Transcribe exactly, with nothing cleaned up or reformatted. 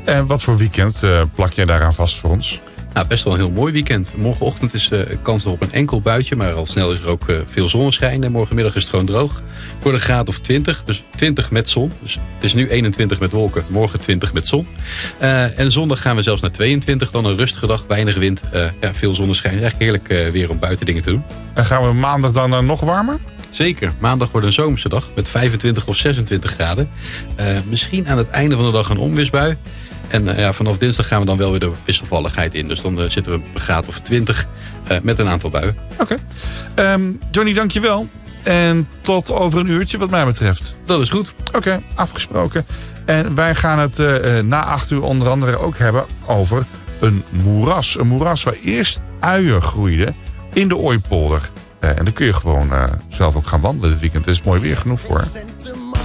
En wat voor weekend uh, plak jij daaraan vast voor ons? Nou, best wel een heel mooi weekend. Morgenochtend is uh, kans op een enkel buitje, maar al snel is er ook uh, veel zonneschijn. En morgenmiddag is het gewoon droog. Voor een graad of twintig, dus twintig met zon. Dus het is nu eenentwintig met wolken, morgen twintig met zon. Uh, en zondag gaan we zelfs naar tweeëntwintig, dan een rustige dag, weinig wind, uh, ja, veel zonneschijn. Eigenlijk heerlijk uh, weer om buiten dingen te doen. En gaan we maandag dan uh, nog warmer? Zeker. Maandag wordt een zomerse dag met vijfentwintig of zesentwintig graden. Uh, misschien aan het einde van de dag een onweersbui. En uh, ja, vanaf dinsdag gaan we dan wel weer de wisselvalligheid in. Dus dan uh, zitten we een graad of twintig uh, met een aantal buien. Oké. Okay. Um, Johnny, dankjewel. En tot over een uurtje wat mij betreft. Dat is goed. Oké, okay, afgesproken. En wij gaan het uh, na acht uur onder andere ook hebben over een moeras. Een moeras waar eerst uien groeiden in de Ooipolder. Uh, en daar kun je gewoon uh, zelf ook gaan wandelen dit weekend. Er is mooi weer genoeg voor.